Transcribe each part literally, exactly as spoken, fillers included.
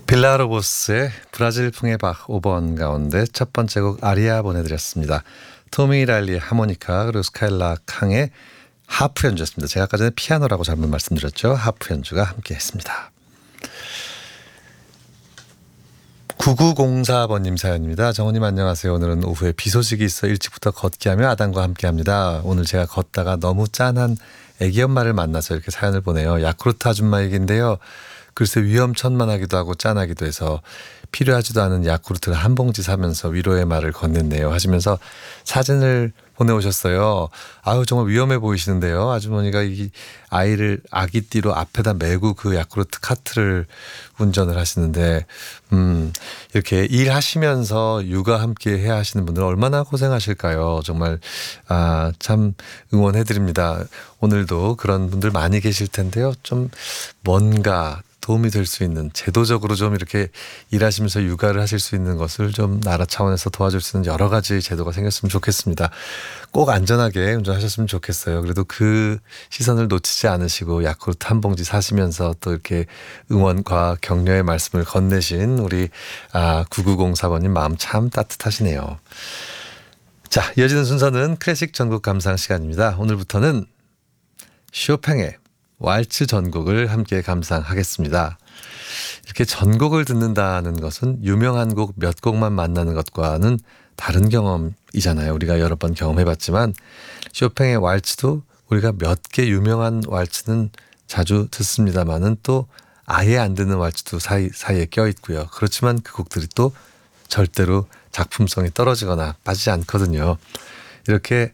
빌라로보스의 브라질풍의 박 오 번 가운데 첫 번째 곡 아리아 보내드렸습니다. 토미 랄리의 하모니카 그리고 스카일라 캉의 하프 연주였습니다. 제가 아까 전에 피아노라고 잘못 말씀드렸죠. 하프 연주가 함께 했습니다. 구구공사 번님 사연입니다. 정원님 안녕하세요. 오늘은 오후에 비 소식이 있어 일찍부터 걷기 하며 아담과 함께합니다. 오늘 제가 걷다가 너무 짠한 애기 엄마를 만나서 이렇게 사연을 보내요. 야쿠르트 아줌마 얘기인데요. 글쎄 위험천만하기도 하고 짠하기도 해서 필요하지도 않은 야쿠르트를 한 봉지 사면서 위로의 말을 건넸네요 하시면서 사진을 보내오셨어요. 아유 정말 위험해 보이시는데요. 아주머니가 이 아이를 아기띠로 앞에다 메고 그 야쿠르트 카트를 운전을 하시는데 음 이렇게 일하시면서 육아 함께 해야 하시는 분들 얼마나 고생하실까요. 정말 아, 참 응원해드립니다. 오늘도 그런 분들 많이 계실 텐데요. 좀 뭔가 도움이 될 수 있는 제도적으로 좀 이렇게 일하시면서 육아를 하실 수 있는 것을 좀 나라 차원에서 도와줄 수 있는 여러 가지 제도가 생겼으면 좋겠습니다. 꼭 안전하게 운전하셨으면 좋겠어요. 그래도 그 시선을 놓치지 않으시고 야쿠르트 한 봉지 사시면서 또 이렇게 응원과 격려의 말씀을 건네신 우리 아, 구구공사 번님 마음 참 따뜻하시네요. 자, 이어지는 순서는 클래식 전곡 감상 시간입니다. 오늘부터는 쇼팽의 왈츠 전곡을 함께 감상하겠습니다. 이렇게 전곡을 듣는다는 것은 유명한 곡 몇 곡만 만나는 것과는 다른 경험이잖아요. 우리가 여러 번 경험해봤지만 쇼팽의 왈츠도 우리가 몇 개 유명한 왈츠는 자주 듣습니다만은 또 아예 안 듣는 왈츠도 사이, 사이에 껴있고요. 그렇지만 그 곡들이 또 절대로 작품성이 떨어지거나 빠지지 않거든요. 이렇게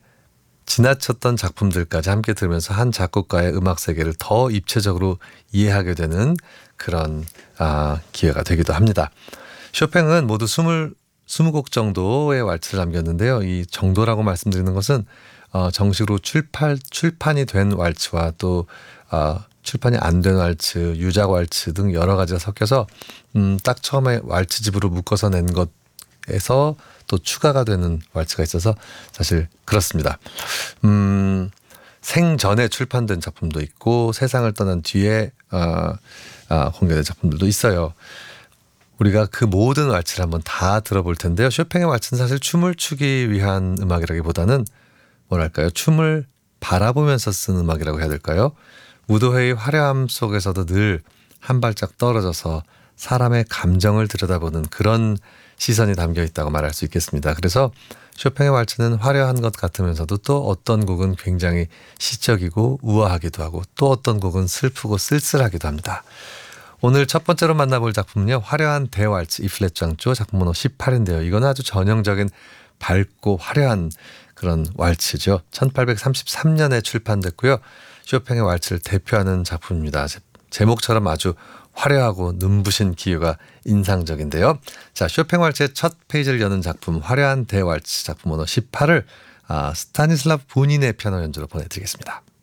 지나쳤던 작품들까지 함께 들으면서 한 작곡가의 음악 세계를 더 입체적으로 이해하게 되는 그런 아, 기회가 되기도 합니다. 쇼팽은 모두 이십 곡 정도의 왈츠를 남겼는데요. 이 정도라고 말씀드리는 것은 어, 정식으로 출판, 출판이 된 왈츠와 또 어, 출판이 안 된 왈츠, 유작 왈츠 등 여러 가지가 섞여서 음, 딱 처음에 왈츠집으로 묶어서 낸 것에서 또 추가가 되는 왈츠가 있어서 사실 그렇습니다. 음, 생전에 출판된 작품도 있고 세상을 떠난 뒤에 어, 어, 공개된 작품들도 있어요. 우리가 그 모든 왈츠를 한번 다 들어볼 텐데요. 쇼팽의 왈츠는 사실 춤을 추기 위한 음악이라기보다는 뭐랄까요? 춤을 바라보면서 쓴 음악이라고 해야 될까요? 무도회의 화려함 속에서도 늘 한 발짝 떨어져서 사람의 감정을 들여다보는 그런 시선이 담겨 있다고 말할 수 있겠습니다. 그래서 쇼팽의 왈츠는 화려한 것 같으면서도 또 어떤 곡은 굉장히 시적이고 우아하기도 하고 또 어떤 곡은 슬프고 쓸쓸하기도 합니다. 오늘 첫 번째로 만나볼 작품은요. 화려한 대왈츠 E플랫 장조 작품 번호 십팔인데요. 이건 아주 전형적인 밝고 화려한 그런 왈츠죠. 천팔백삼십삼 년에 출판됐고요. 쇼팽의 왈츠를 대표하는 작품입니다. 제목처럼 아주 화려하고 눈부신 기교가 인상적인데요. 자, 쇼팽 왈츠의 첫 페이지를 여는 작품 화려한 대왈츠 작품 번호 십팔을 아, 스타니슬라브 본인의 피아노 연주로 보내드리겠습니다.